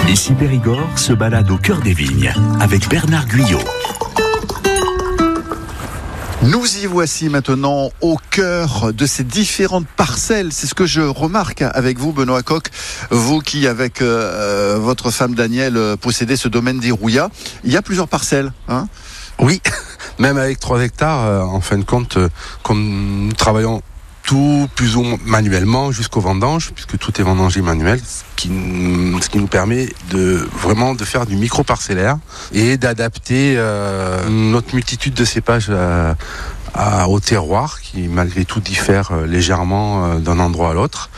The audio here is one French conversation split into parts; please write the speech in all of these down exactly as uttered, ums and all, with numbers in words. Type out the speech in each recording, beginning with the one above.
Ici Périgord se balade au cœur des vignes avec Bernard Guyot. Nous y voici maintenant au cœur de ces différentes parcelles. C'est ce que je remarque avec vous, Benoît Coq, vous qui, avec euh, votre femme Danielle, possédez ce domaine des Rouillas. Il y a plusieurs parcelles, hein ? Oui, même avec trois hectares, euh, en fin de compte, euh, comme nous travaillons tout plus ou moins manuellement jusqu'au vendange, puisque tout est vendangé manuel, ce qui, ce qui nous permet de vraiment de faire du micro-parcellaire et d'adapter euh, notre multitude de cépages à, à, au terroir, qui malgré tout diffère euh, légèrement euh, d'un endroit à l'autre,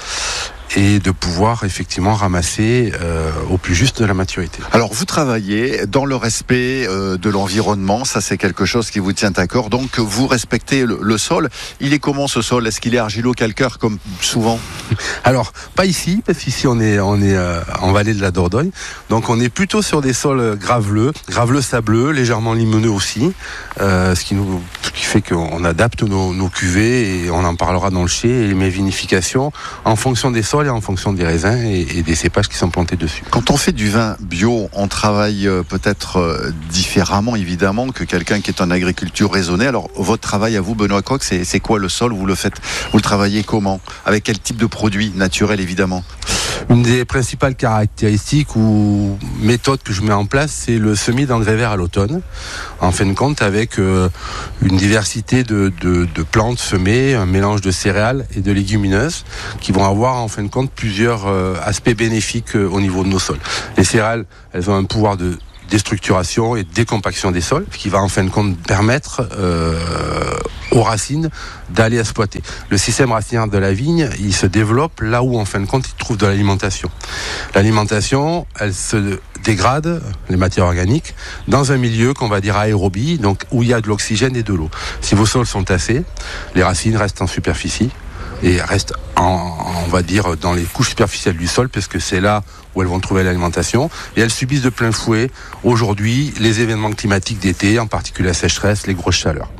et de pouvoir effectivement ramasser euh, au plus juste de la maturité. Alors vous travaillez dans le respect euh, de l'environnement, ça c'est quelque chose qui vous tient à cœur, donc vous respectez le, le sol. Il est comment ce sol ? Est-ce qu'il est argilo-calcaire comme souvent ? Alors pas ici, parce qu'ici on est, on est euh, en vallée de la Dordogne, donc on est plutôt sur des sols graveleux, graveleux sableux, légèrement limoneux aussi, euh, ce qui nous ce qui fait qu'on adapte nos, nos cuvées, et on en parlera dans le chai, et mes vinifications en fonction des sols et en fonction des raisins et, et des cépages qui sont plantés dessus. Quand on fait du vin bio, on travaille euh, peut-être euh, différemment évidemment que quelqu'un qui est en agriculture raisonnée. Alors votre travail à vous, Benoît Coq, c'est, c'est quoi le sol ? Vous le faites, vous le travaillez comment ? Avec quel type de produit naturel évidemment ? Une des principales caractéristiques ou méthodes que je mets en place, c'est le semis d'engrais verts à l'automne. En fin de compte, avec euh, une diversité de, de, de plantes semées, un mélange de céréales et de légumineuses qui vont avoir en fin de compte plusieurs euh, aspects bénéfiques euh, au niveau de nos sols. Les céréales, elles ont un pouvoir de déstructuration et de décompaction des sols, ce qui va en fin de compte permettre euh, aux racines d'aller exploiter. Le système racinaire de la vigne, il se développe là où en fin de compte il trouve de l'alimentation. L'alimentation, elle se dégrade, les matières organiques, dans un milieu qu'on va dire aérobie, donc où il y a de l'oxygène et de l'eau. Si vos sols sont tassés, les racines restent en superficie et restent en, on va dire, dans les couches superficielles du sol, parce que c'est là où elles vont trouver l'alimentation, et elles subissent de plein fouet aujourd'hui les événements climatiques d'été, en particulier la sécheresse, les grosses chaleurs.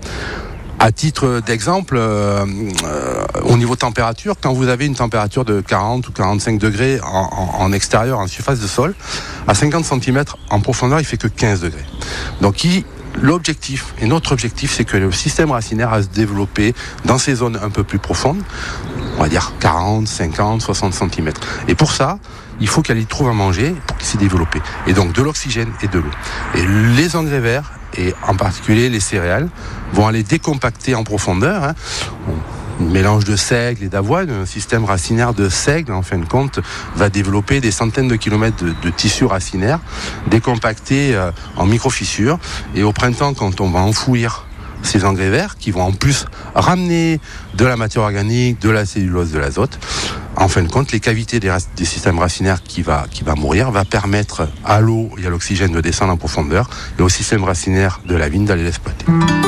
À titre d'exemple, euh, euh, au niveau température, quand vous avez une température de quarante ou quarante-cinq degrés en, en, en extérieur, en surface de sol, à cinquante centimètres en profondeur, il fait que quinze degrés. Donc, il L'objectif, et notre objectif, c'est que le système racinaire va se développer dans ces zones un peu plus profondes, on va dire quarante, cinquante, soixante centimètres. Et pour ça, il faut qu'elle y trouve à manger pour qu'il s'y développe. Et donc de l'oxygène et de l'eau. Et les engrais verts, et en particulier les céréales, vont aller décompacter en profondeur, hein. Un mélange de seigle et d'avoine, un système racinaire de seigle, en fin de compte, va développer des centaines de kilomètres de, de tissu racinaire, décompacté euh, en micro-fissures. Et au printemps, quand on va enfouir ces engrais verts, qui vont en plus ramener de la matière organique, de la cellulose, de l'azote, en fin de compte, les cavités des, des systèmes racinaires qui va, qui va mourir va permettre à l'eau et à l'oxygène de descendre en profondeur, et au système racinaire de la vigne d'aller l'exploiter.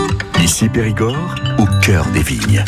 Ici Périgord, au cœur des vignes.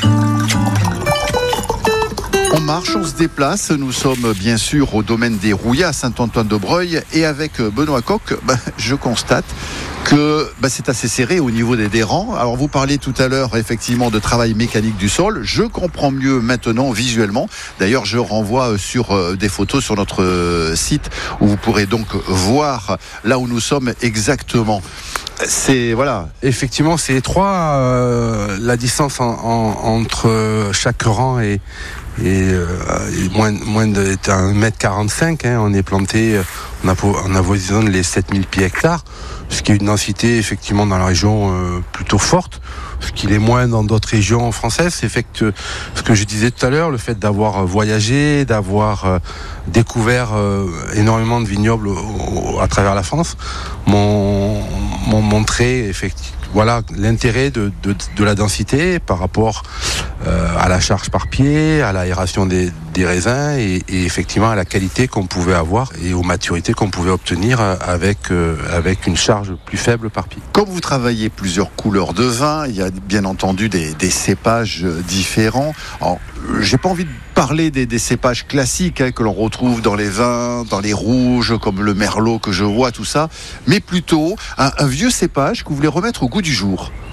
On marche, on se déplace, nous sommes bien sûr au domaine des Rouillas à Saint-Antoine-de-Breuil, et avec Benoît Coq, bah, je constate que bah, c'est assez serré au niveau des, des rangs. Alors vous parliez tout à l'heure effectivement de travail mécanique du sol, je comprends mieux maintenant visuellement. D'ailleurs je renvoie sur euh, des photos sur notre euh, site où vous pourrez donc voir là où nous sommes exactement. C'est voilà. Effectivement, c'est étroit euh, la distance en, en, entre chaque rang et et, euh, et moins moins de un mètre quarante-cinq. Hein, on est planté, on a on avoisine les sept mille pieds hectares, ce qui est une densité effectivement dans la région euh, plutôt forte. Ce qui est moins dans d'autres régions françaises, c'est fait que ce que je disais tout à l'heure, le fait d'avoir voyagé, d'avoir euh, découvert euh, énormément de vignobles au, au, à travers la France, m'ont, m'ont montré effectivement voilà l'intérêt de, de, de la densité par rapport euh, à la charge par pied, à l'aération des, des raisins et, et effectivement à la qualité qu'on pouvait avoir et aux maturités qu'on pouvait obtenir avec, euh, avec une charge plus faible par pied. Comme vous travaillez plusieurs couleurs de vin, il y a bien entendu des, des cépages différents. Alors, j'ai pas envie de parler des, des cépages classiques hein, que l'on retrouve dans les vins, dans les rouges, comme le merlot que je vois, tout ça, mais plutôt un, un vieux cépage que vous voulez remettre au goût du jour.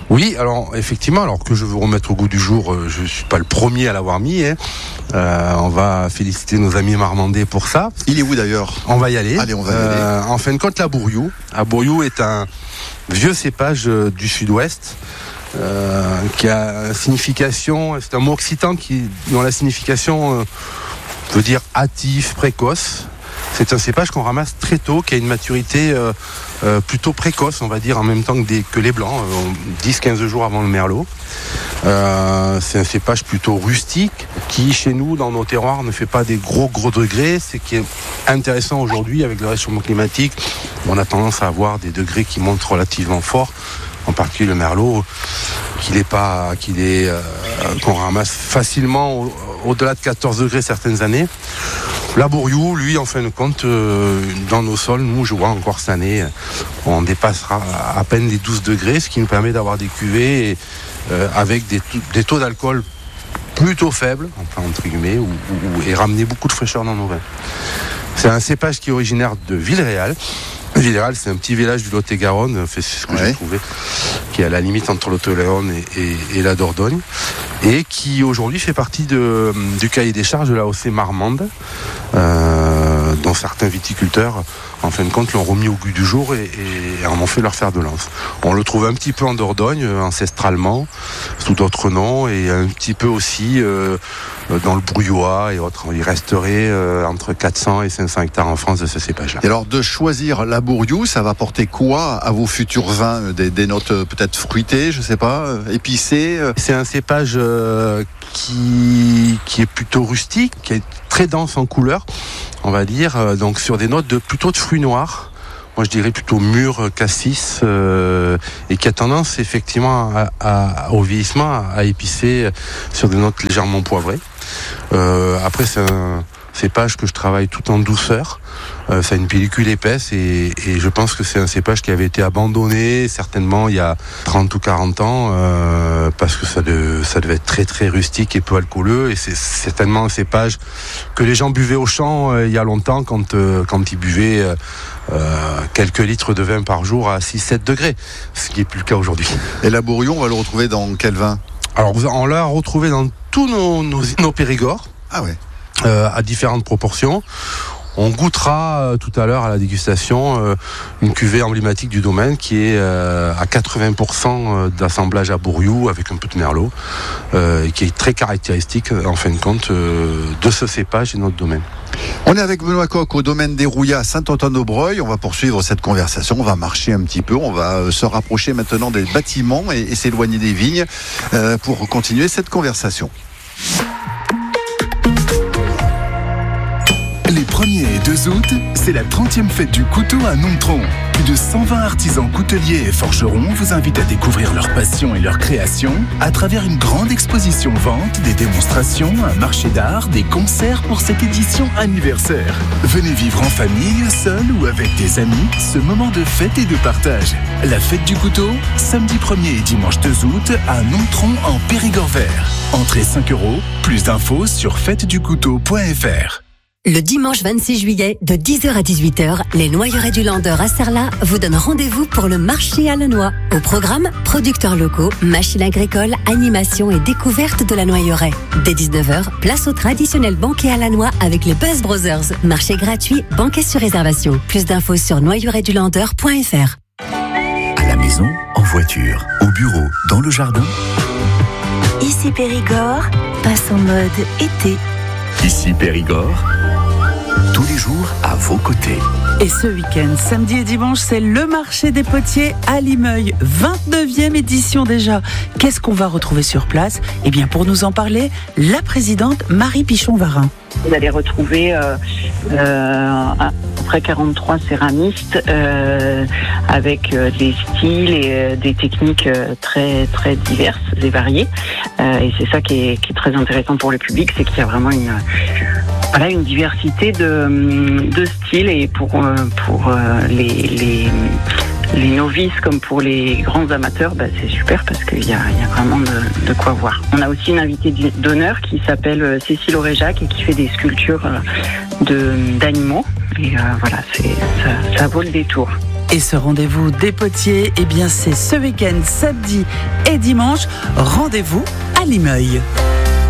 Oui, alors effectivement, alors que je veux remettre au goût du jour, euh, je suis pas le premier à l'avoir mis. Hein. Euh, on va féliciter nos amis marmandais pour ça. Il est où d'ailleurs ? On va y aller. Allez, on va y euh, aller. En fin de compte, la Bourriou. La Bourriou est un vieux cépage euh, du sud-ouest. Euh, qui a une signification, c'est un mot occitan qui, dont la signification euh, veut dire hâtif, précoce. C'est un cépage qu'on ramasse très tôt, qui a une maturité euh, euh, plutôt précoce, on va dire, en même temps que, des, que les blancs, euh, dix à quinze jours avant le merlot. Euh, c'est un cépage plutôt rustique, qui chez nous, dans nos terroirs, ne fait pas des gros gros degrés. C'est qui est intéressant aujourd'hui avec le réchauffement climatique. On a tendance à avoir des degrés qui montent relativement fort. En particulier le merlot, qu'il est pas, qu'il est, euh, qu'on ramasse facilement au, au-delà de quatorze degrés certaines années. La Bourriou, lui, en fin de compte, euh, dans nos sols, nous, je vois encore cette année, on dépassera à peine les douze degrés, ce qui nous permet d'avoir des cuvées et, euh, avec des, des taux d'alcool plutôt faibles, enfin entre guillemets, ou, ou, et ramener beaucoup de fraîcheur dans nos vins. C'est un cépage qui est originaire de Villeréal. Villeréal, c'est un petit village du Lot-et-Garonne, c'est ce que ouais. j'ai trouvé, qui est à la limite entre Lot-et-Garonne et, et, et la Dordogne, et qui aujourd'hui fait partie de, du cahier des charges de la O C Marmande, euh, dont certains viticulteurs, en fin de compte, l'ont remis au goût du jour et, et en ont fait leur fer de lance. On le trouve un petit peu en Dordogne, ancestralement, sous d'autres noms, et un petit peu aussi euh, dans le Brouillois et autres. Il resterait euh, entre quatre cents et cinq cents hectares en France de ce cépage-là. Et alors, de choisir la Bourriou, ça va apporter quoi à vos futurs vins ? Des, des notes peut-être fruitées, je sais pas, épicées ? C'est un cépage euh, qui, qui est plutôt rustique, qui est très dense en couleur, on va dire, euh, donc sur des notes de plutôt de fruits noirs. Moi, je dirais plutôt mûr, cassis, euh, et qui a tendance effectivement à, à, au vieillissement à, à épicer sur des notes légèrement poivrées. Euh, après, c'est un cépage que je travaille tout en douceur. Euh, ça a une pellicule épaisse et, et je pense que c'est un cépage qui avait été abandonné certainement il y a trente ou quarante ans euh, parce que ça, de, ça devait être très très rustique et peu alcooleux, et c'est certainement un cépage que les gens buvaient au champ euh, il y a longtemps quand, euh, quand ils buvaient euh, euh, quelques litres de vin par jour à six à sept degrés, ce qui n'est plus le cas aujourd'hui. Et la Bourriou, on va le retrouver dans quel vin ? Alors on l'a retrouvé dans tous nos, nos, nos Périgord. Ah ouais. Euh, à différentes proportions. On goûtera euh, tout à l'heure à la dégustation euh, une cuvée emblématique du domaine qui est euh, à quatre-vingts pour cent d'assemblage à Bourriou avec un peu de merlot euh, et qui est très caractéristique en fin de compte euh, de ce cépage et de notre domaine. On est avec Benoît Coq au domaine des Rouillats à Saint-Antoine-au-Breuil. On va poursuivre cette conversation, on va marcher un petit peu, on va euh, se rapprocher maintenant des bâtiments et, et s'éloigner des vignes euh, pour continuer cette conversation. Les premier et deux août, c'est la trentième fête du couteau à Nontron. Plus de cent vingt artisans couteliers et forgerons vous invitent à découvrir leur passion et leur création à travers une grande exposition vente, des démonstrations, un marché d'art, des concerts pour cette édition anniversaire. Venez vivre en famille, seul ou avec des amis, ce moment de fête et de partage. La fête du couteau, samedi premier et dimanche deux août à Nontron en Périgord vert. Entrée cinq euros, plus d'infos sur fête du couteau point f r. Le dimanche vingt-six juillet, de dix heures à dix-huit heures, les Noyerais du Lander à Sarlat vous donnent rendez-vous pour le marché à la noix. Au programme, producteurs locaux, machines agricoles, animation et découverte de la Noyeraie. Dès dix-neuf heures, place au traditionnel banquet à la noix avec les Buzz Brothers. Marché gratuit, banquet sur réservation. Plus d'infos sur noyerais du lander point f r. À la maison, en voiture, au bureau, dans le jardin. Ici Périgord, passe en mode été. Ici Périgord, tous les jours à vos côtés. Et ce week-end, samedi et dimanche, c'est le marché des potiers à Limeuil, vingt-neuvième édition déjà. Qu'est-ce qu'on va retrouver sur place ? Eh bien, pour nous en parler, la présidente Marie Pichon-Varin. Vous allez retrouver euh, euh, à peu près quarante-trois céramistes euh, avec euh, des styles et euh, des techniques euh, très très diverses et variées. Euh, et c'est ça qui est, qui est très intéressant pour le public, c'est qu'il y a vraiment une voilà une diversité de, de styles, et pour pour euh, les, les les novices comme pour les grands amateurs, bah, c'est super parce qu'il y a, il y a vraiment de, de quoi voir. On a aussi une invitée d'honneur qui s'appelle Cécile Auréjac et qui fait des sculptures de, d'animaux. Et euh, voilà, c'est, ça, ça vaut le détour. Et ce rendez-vous des potiers, eh bien c'est ce week-end, samedi et dimanche. Rendez-vous à Limeuil.